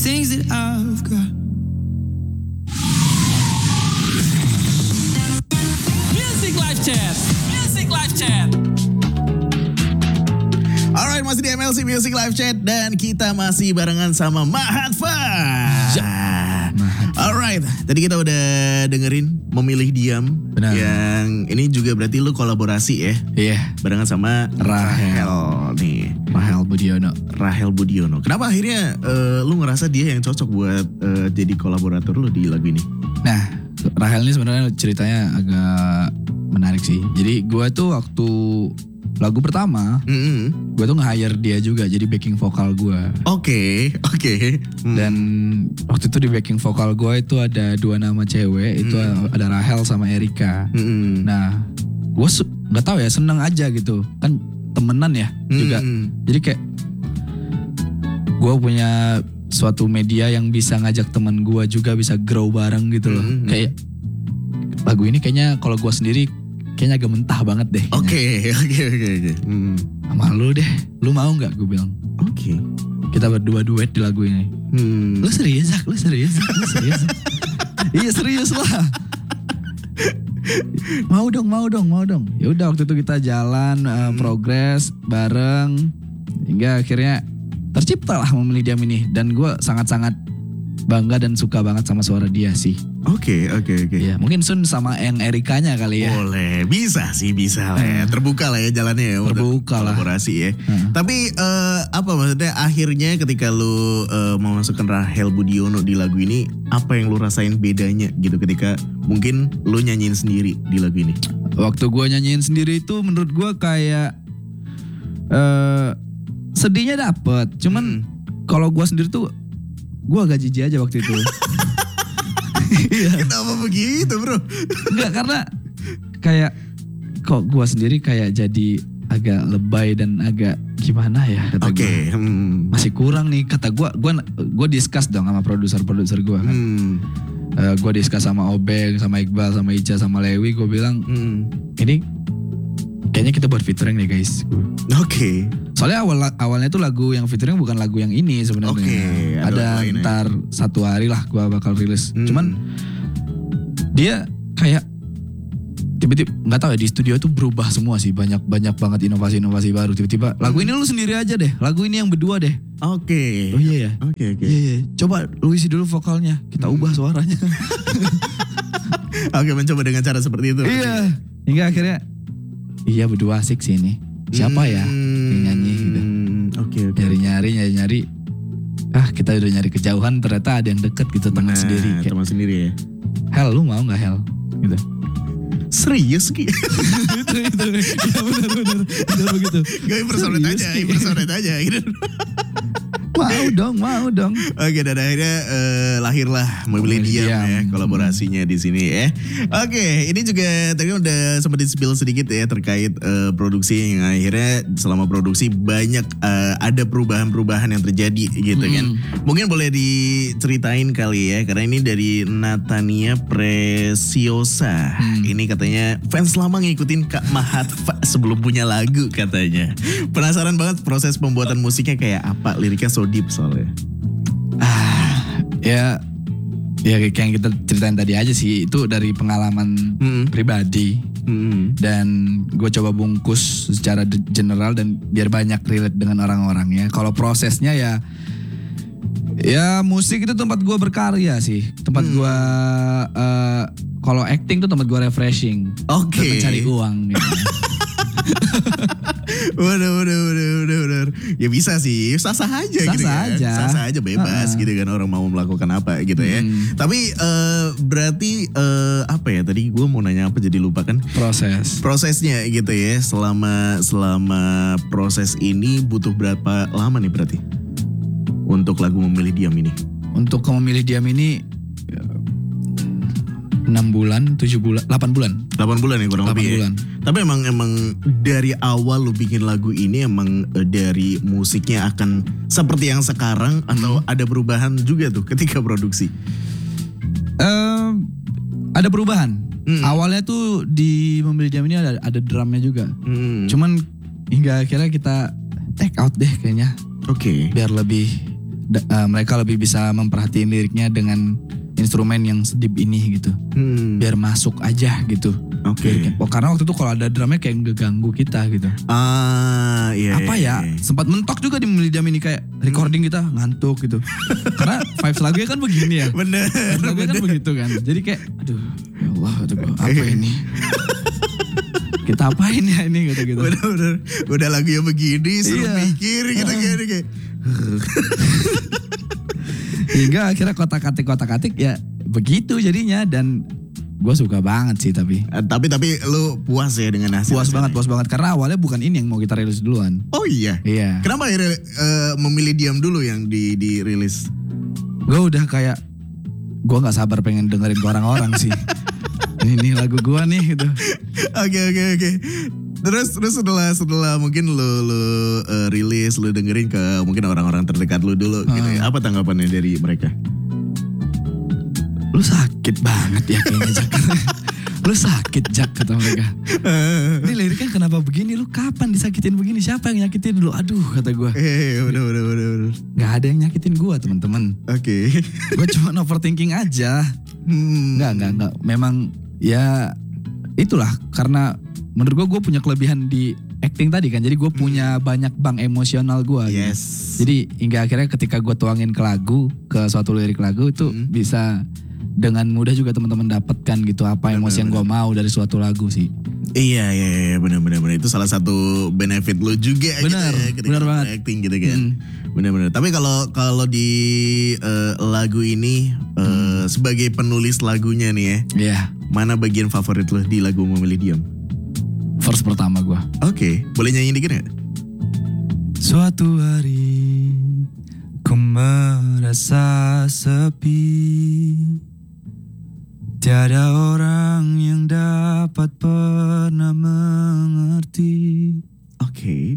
things that I've got. Music Live Chat. Music Live Chat. Alright, masih di MLC Music Live Chat dan kita masih barengan sama Mahatfa. Alright, tadi kita udah dengerin Memilih Diam. Benar. Yang ini juga berarti lu kolaborasi ya? Iya. Barengan sama Rahel nih. Rahel Budiono. Kenapa akhirnya lu ngerasa dia yang cocok buat jadi kolaborator lu di lagu ini? Nah, Rahel ini sebenarnya ceritanya agak menarik sih. Jadi gue tuh waktu lagu pertama, gue tuh nge-hire dia juga jadi backing vokal gue. Oke. Dan waktu itu di backing vokal gue itu ada 2 nama cewek, itu ada Rahel sama Erika. Nah, gue nggak tahu ya, seneng aja gitu, kan temenan ya juga. Jadi kayak gue punya suatu media yang bisa ngajak teman gue juga bisa grow bareng gitu loh. Kayak lagu ini kayaknya kalau gue sendiri kayaknya agak mentah banget deh. Oke. Sama lu deh, lu mau nggak? Gue bilang. Oke. Kita berdua duet di lagu ini. Lu serius, Zak? Lu serius? Iya serius lah. Mau dong. Ya udah waktu itu kita jalan progres bareng hingga akhirnya terciptalah Memilih Diam ini. Dan gue sangat-sangat bangga dan suka banget sama suara dia sih. Oke. Ya, mungkin Sun sama yang Erikanya kali ya. Boleh, bisa lah ya. Terbuka lah ya jalannya ya. Terbuka lah. Kolaborasi ya. Tapi apa maksudnya akhirnya ketika lu memasukkan Rahel Budiono di lagu ini, apa yang lu rasain bedanya gitu ketika mungkin lu nyanyiin sendiri di lagu ini? Waktu gue nyanyiin sendiri itu menurut gue kayak sedihnya dapet. Cuman kalau gue sendiri tuh gue agak jijik aja waktu itu. Kenapa begitu bro? Enggak, karena kayak kok gue sendiri kayak jadi agak lebay dan agak gimana ya kata gue. Masih kurang nih kata gue discuss dong sama produser gue kan. Gue discuss sama Obeng, sama Iqbal, sama Ica, sama Lewi. Gue bilang ini kayaknya kita buat featuring nih guys. Oke. Soalnya awalnya tuh lagu yang featuring bukan lagu yang ini sebenarnya. Oke, ada ntar 1 hari lah gue bakal rilis. Cuman dia kayak tiba-tiba nggak tahu ya, di studio tuh berubah semua sih, banyak banget inovasi baru. Tiba-tiba lagu ini lu sendiri aja deh, lagu ini yang berdua deh. Oke. Oh iya ya. Oke. Iya. Coba lu isi dulu vokalnya, kita ubah suaranya. Oke, mencoba dengan cara seperti itu. Iya. Hingga akhirnya iya berdua asik sih ini. Siapa ya yang nyanyi gitu. Oke. Nyari. Kita udah nyari kejauhan, ternyata ada yang deket gitu, teman sendiri. Kayak, teman sendiri ya. Hel, lu mau gak Hel? Gitu. Serius Ki? itu. Iya benar begitu. Gak impersonate aja gitu. Mau dong. Oke, dan akhirnya lahirlah Memilih Diam ya, kolaborasinya di sini ya. Oke, ini juga tadi udah sempat di-spill sedikit ya terkait produksi yang akhirnya selama produksi banyak ada perubahan-perubahan yang terjadi gitu kan. Mungkin boleh diceritain kali ya, karena ini dari Natania Preciosa. Ini katanya fans lama ngikutin Kak Mahatfa sebelum punya lagu katanya. Penasaran banget proses pembuatan musiknya kayak apa, liriknya so deep soalnya. Ya kayak yang kita ceritain tadi aja sih, itu dari pengalaman pribadi. Dan gue coba bungkus secara general dan biar banyak relate dengan orang-orangnya. Kalau prosesnya ya musik itu tempat gue berkarya sih, tempat gue kalau acting tuh tempat gue refreshing. Oke. Mencari uang gitu. Waduh. Ya bisa sih, sah-sah aja gitu kan. Sah-sah aja, bebas gitu kan, orang mau melakukan apa gitu ya. Tapi berarti apa ya, tadi gue mau nanya apa jadi lupa kan. Prosesnya gitu ya, selama proses ini butuh berapa lama nih berarti untuk lagu Memilih Diam ini? Untuk Memilih Diam ini 6 bulan, 7 bulan, 8 bulan. 8 bulan ya kurang lebih bulan. Ya. Tapi emang dari awal lu bikin lagu ini emang dari musiknya akan seperti yang sekarang atau ada perubahan juga tuh ketika produksi? Ada perubahan. Awalnya tuh di Memilih Diam ini ada drumnya juga. Cuman hingga akhirnya kita take out deh kayaknya. Oke. Biar lebih mereka lebih bisa memperhatiin liriknya dengan instrumen yang sedip ini gitu. Biar masuk aja gitu. Oke. Karena waktu itu kalau ada drumnya kayak ngeganggu kita gitu. Iya. Apa ya? Sempat mentok juga di Memilih Diam ini kayak recording kita ngantuk gitu. Karena vibes lagunya kan begini ya. Bener. Lagunya kan begitu kan. Jadi kayak aduh ya Allah aduh, apa ini? Kita apain ya ini gitu-gitu. Bener. Udah lagunya begini suruh Iya. mikir gitu kayak. Hingga akhirnya kotak-katik ya begitu jadinya dan gue suka banget sih tapi. Tapi lu puas ya dengan hasil? Puas banget karena awalnya bukan ini yang mau kita rilis duluan. Oh iya? Iya. Kenapa akhirnya memilih Diam dulu yang dirilis? Gue udah kayak, gue gak sabar pengen dengerin ke orang-orang sih. Ini lagu gue nih gitu. Oke. Terus setelah mungkin lu rilis, lu dengerin ke mungkin orang-orang terdekat lu dulu gitu ya. Apa tanggapannya dari mereka? Lu sakit banget ya kayaknya Jack. Lu sakit Jack kata mereka. Ini liriknya kenapa begini? Lu kapan disakitin begini? Siapa yang nyakitin dulu? Aduh kata gue. Udah. Gak ada yang nyakitin gue teman-teman. Oke. Gue cuma overthinking aja. Enggak. Memang ya itulah karena menurut gue punya kelebihan di acting tadi kan. Jadi gue punya banyak bank emosional gue. Yes. Gitu. Jadi hingga akhirnya ketika gue tuangin ke lagu, ke suatu lirik lagu itu bisa dengan mudah juga teman-teman dapatkan gitu apa emosi yang gue mau dari suatu lagu sih. Iya benar itu salah satu benefit lu juga bener, gitu ya ketika bener banget. acting gitu kan. Benar. Tapi kalau di lagu ini sebagai penulis lagunya nih ya. Iya. Mana bagian favorit lu di lagu Memilih Diam? Verse pertama gue. Oke, boleh nyanyi dikit gak? Suatu hari ku merasa sepi. Tiada orang yang dapat pernah mengerti. Oke.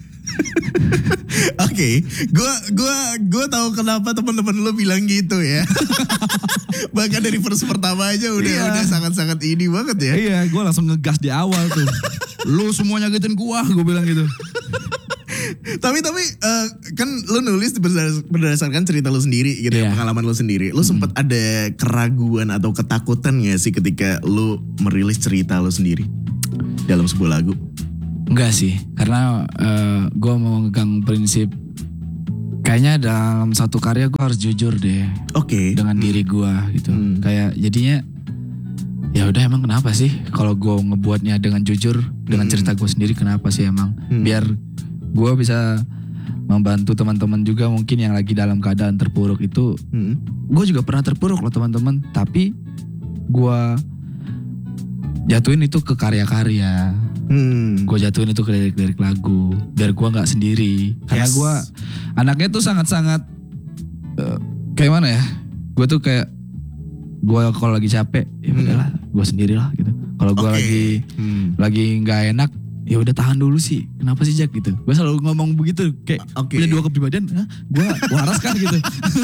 Gue tahu kenapa teman-teman lo bilang gitu ya. Bahkan dari verse pertama aja udah sangat-sangat ini banget ya. Iya, gue langsung ngegas di awal tuh. Lu semua nyakitin gue bilang gitu. Tapi kan lu nulis berdasarkan cerita lu sendiri gitu ya, pengalaman lu sendiri. Lu sempat ada keraguan atau ketakutan gak sih ketika lu merilis cerita lu sendiri dalam sebuah lagu? Enggak sih, karena gue mau megang prinsip kayaknya dalam satu karya gue harus jujur deh. Oke. Dengan diri gue gitu. Kayak jadinya ya udah emang kenapa sih kalau gue ngebuatnya dengan jujur dengan cerita gue sendiri kenapa sih emang biar gue bisa membantu teman-teman juga mungkin yang lagi dalam keadaan terpuruk itu. Gue juga pernah terpuruk loh teman-teman, tapi gue jatuhin itu ke karya-karya. Gue jatuhin itu ke lirik-lirik lagu biar gue nggak sendiri. Karena gue anaknya tuh sangat-sangat kayak mana ya? Gue tuh kayak gue kalau lagi capek ya udahlah gue sendirilah gitu. Kalau gue lagi nggak enak ya udah tahan dulu sih. Kenapa sih Jack gitu? Gue selalu ngomong begitu kayak punya dua kepribadian. Gue waras kan gitu.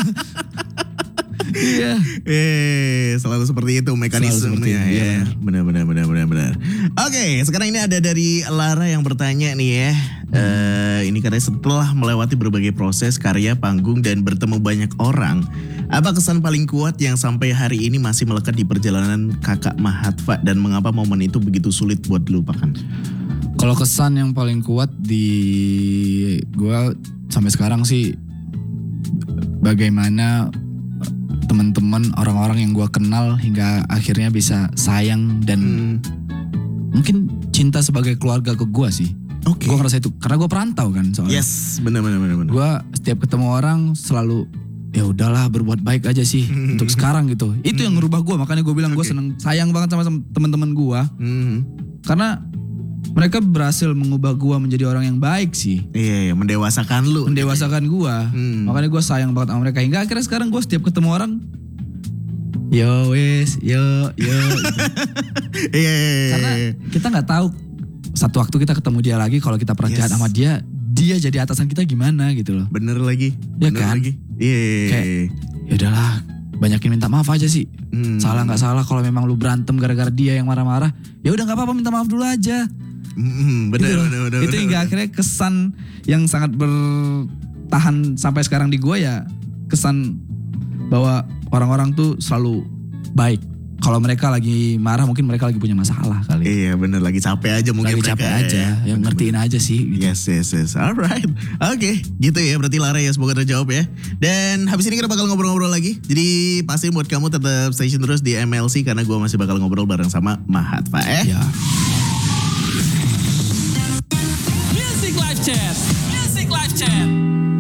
Iya. Selalu seperti itu mekanismenya ya. Benar. Oke, sekarang ini ada dari Lara yang bertanya nih ya. Ini katanya setelah melewati berbagai proses karya panggung dan bertemu banyak orang, apa kesan paling kuat yang sampai hari ini masih melekat di perjalanan Kakak Mahatfa dan mengapa momen itu begitu sulit buat dilupakan? Kalau kesan yang paling kuat di gue sampai sekarang sih bagaimana teman-teman orang-orang yang gue kenal hingga akhirnya bisa sayang dan mungkin cinta sebagai keluarga ke gue sih. Oke. Gue ngerasa itu karena gue perantau kan soalnya. Yes, benar. Gue setiap ketemu orang selalu ya udahlah berbuat baik aja sih untuk sekarang gitu. Itu yang ngerubah gue, makanya gue bilang gue seneng sayang banget sama teman-teman gue. Karena mereka berhasil mengubah gue menjadi orang yang baik sih. Iya, mendewasakan lu. Mendewasakan gue. Makanya gue sayang banget sama mereka. Hingga akhirnya sekarang gue setiap ketemu orang, yo wes, yo. Gitu. Karena kita nggak tahu satu waktu kita ketemu dia lagi, kalau kita pernah jahat sama dia jadi atasan kita gimana gitu loh. Bener lagi. Ya kan? Iya. Kayak ya udahlah, banyakin minta maaf aja sih. Salah nggak salah, kalau memang lu berantem gara-gara dia yang marah-marah, ya udah nggak apa-apa, minta maaf dulu aja. Bener. Itu hingga akhirnya kesan yang sangat bertahan sampai sekarang di gue ya kesan bahwa orang-orang tuh selalu baik. Kalau mereka lagi marah mungkin mereka lagi punya masalah kali. Iya bener, lagi capek aja mungkin Lagi mereka. capek aja, yang ngertiin aja sih. Gitu. Yes. Alright. Oke, gitu ya berarti Lara ya, semoga terjawab ya. Dan habis ini kita bakal ngobrol-ngobrol lagi. Jadi pasti buat kamu tetap stay tune terus di MLC karena gue masih bakal ngobrol bareng sama Mahatva Ya. Music Live Chat. Music Live Chat.